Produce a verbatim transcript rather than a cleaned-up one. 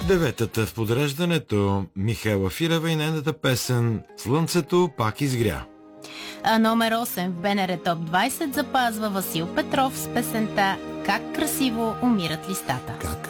Деветата в подреждането Михайла Фирева и нейната песен "Слънцето пак изгря". А номер осем в БНР Топ двайсет запазва Васил Петров с песента "Как красиво умират листата". Как